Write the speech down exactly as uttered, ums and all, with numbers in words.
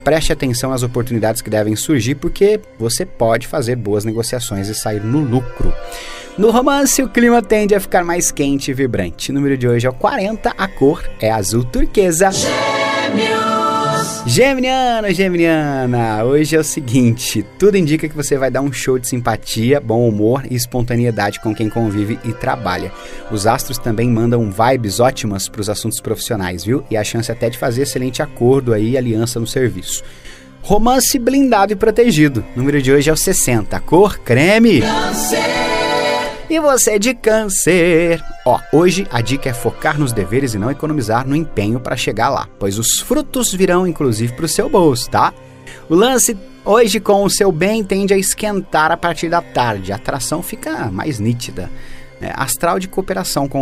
Preste atenção às oportunidades que devem surgir, porque você pode fazer boas negociações e sair no lucro. No romance, o clima tende a ficar mais quente e vibrante. O número de hoje é o quarenta, a cor é azul turquesa. Gêmeos! Geminiano, Geminiana, hoje é o seguinte, tudo indica que você vai dar um show de simpatia, bom humor e espontaneidade com quem convive e trabalha. Os astros também mandam vibes ótimas para os assuntos profissionais, viu? E a chance até de fazer excelente acordo aí, aliança no serviço. Romance blindado e protegido. O número de hoje é o sessenta, cor creme. Câncer. E você de Câncer? Ó, hoje a dica é focar nos deveres e não economizar no empenho para chegar lá, pois os frutos virão inclusive para o seu bolso, tá? O lance hoje com o seu bem tende a esquentar a partir da tarde, a atração fica mais nítida, né? Astral de cooperação com